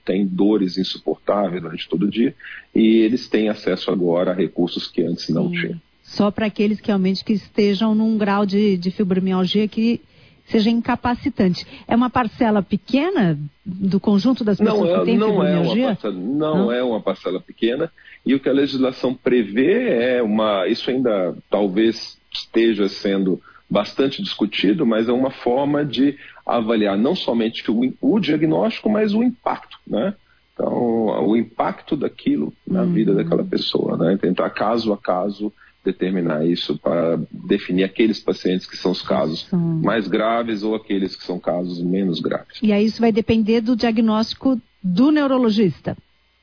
têm dores insuportáveis durante todo o dia, e eles têm acesso agora a recursos que antes não tinham. Só para aqueles que realmente que estejam num grau de fibromialgia que seja incapacitante. É uma parcela pequena do conjunto das pessoas que têm fibromialgia? Não é uma parcela pequena, e o que a legislação prevê isso ainda talvez esteja sendo bastante discutido, mas é uma forma de avaliar não somente o diagnóstico, mas o impacto, né? Então, o impacto daquilo na vida daquela pessoa, né? Tentar caso a caso determinar isso para definir aqueles pacientes que são os casos mais graves ou aqueles que são casos menos graves. E aí isso vai depender do diagnóstico do neurologista?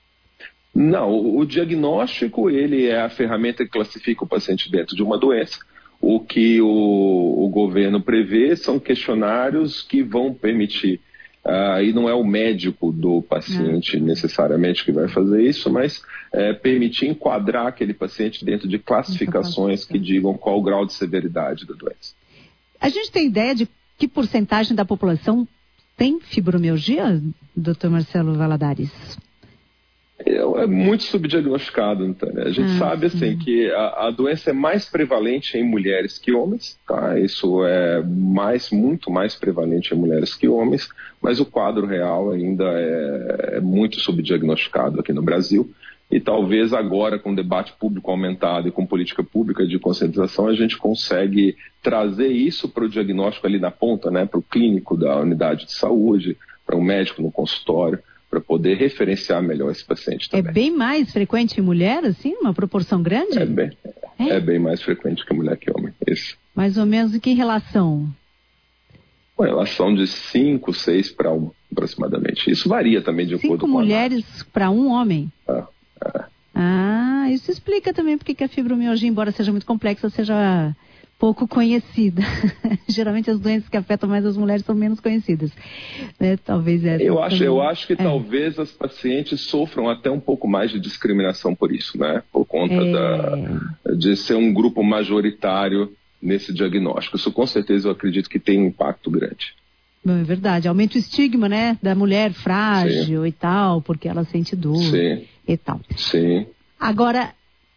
Não, o diagnóstico ele é a ferramenta que classifica o paciente dentro de uma doença. O que o governo prevê são questionários que vão permitir, e não é o médico do paciente necessariamente que vai fazer isso, mas permitir enquadrar aquele paciente dentro de classificações que digam qual o grau de severidade da doença. A gente tem ideia de que porcentagem da população tem fibromialgia, Dr. Marcelo Valadares? É muito subdiagnosticado, Antônia. A gente sabe assim, que a doença é mais prevalente em mulheres que homens, tá? Isso é muito mais prevalente em mulheres que homens, mas o quadro real ainda é muito subdiagnosticado aqui no Brasil. E talvez agora, com o debate público aumentado e com política pública de conscientização, a gente consegue trazer isso para o diagnóstico ali na ponta, né? Para o clínico da unidade de saúde, para o médico no consultório, para poder referenciar melhor esse paciente também. É bem mais frequente em mulher, assim, uma proporção grande? É bem mais frequente que mulher que homem, isso. Mais ou menos em que relação? Uma relação de 5, 6 para 1, aproximadamente. Isso varia também de acordo com 5 mulheres para 1 homem? Isso explica também porque que a fibromialgia, embora seja muito complexa, seja pouco conhecida. Geralmente as doenças que afetam mais as mulheres são menos conhecidas. Talvez essa. Eu acho que talvez as pacientes sofram até um pouco mais de discriminação por isso, né? Por conta de ser um grupo majoritário nesse diagnóstico. Isso com certeza eu acredito que tem um impacto grande. Bom, é verdade. Aumenta o estigma, né? Da mulher frágil e tal, porque ela sente dor e tal. Sim. Agora,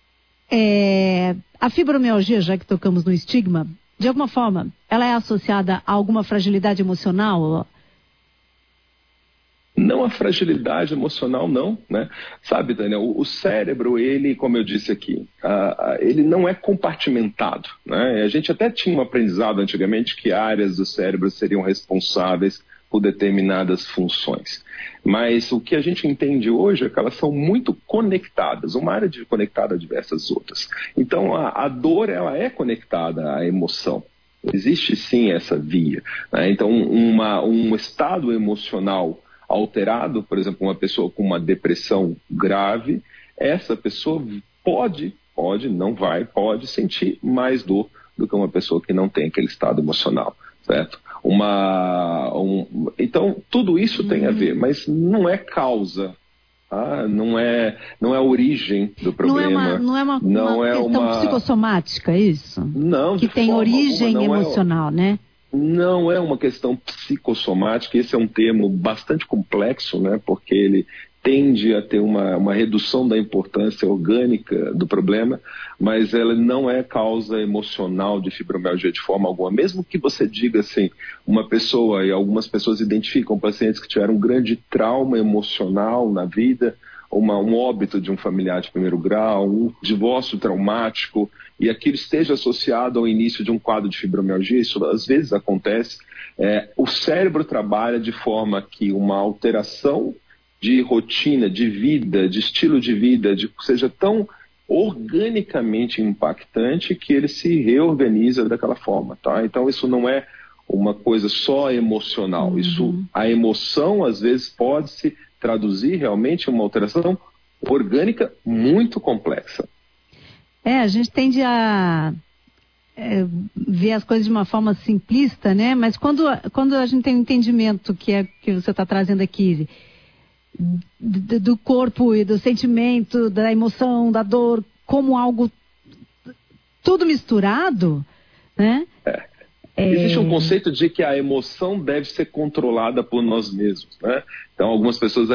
a fibromialgia, já que tocamos no estigma, de alguma forma, ela é associada a alguma fragilidade emocional? Não, a fragilidade emocional não, né? Sabe, Daniel, o cérebro, ele, como eu disse aqui, ele não é compartimentado, né? A gente até tinha um aprendizado antigamente que áreas do cérebro seriam responsáveis por determinadas funções. Mas o que a gente entende hoje é que elas são muito conectadas, uma área conectada a diversas outras. Então, a dor, ela é conectada à emoção. Existe sim essa via, né? Então, um estado emocional alterado, por exemplo, uma pessoa com uma depressão grave, essa pessoa pode sentir mais dor do que uma pessoa que não tem aquele estado emocional, certo? Então, tudo isso tem a ver, mas não é causa, tá? Não é a origem do problema. Não é uma questão psicossomática, isso? Não, que tem origem emocional, né? Não é uma questão psicossomática, esse é um termo bastante complexo, né? Porque ele tende a ter uma redução da importância orgânica do problema, mas ela não é causa emocional de fibromialgia de forma alguma. Mesmo que você diga assim, uma pessoa, e algumas pessoas identificam pacientes que tiveram um grande trauma emocional na vida, um óbito de um familiar de primeiro grau, um divórcio traumático, e aquilo esteja associado ao início de um quadro de fibromialgia, isso às vezes acontece, o cérebro trabalha de forma que uma alteração de rotina, de vida, de estilo de vida, seja tão organicamente impactante que ele se reorganiza daquela forma, tá? Então isso não é uma coisa só emocional, a emoção às vezes pode se traduzir realmente em uma alteração orgânica muito complexa. A gente tende a ver as coisas de uma forma simplista, né? Mas quando a gente tem um entendimento que você está trazendo aqui, do corpo e do sentimento, da emoção, da dor, como algo tudo misturado, né? Existe um conceito de que a emoção deve ser controlada por nós mesmos, né? Então algumas pessoas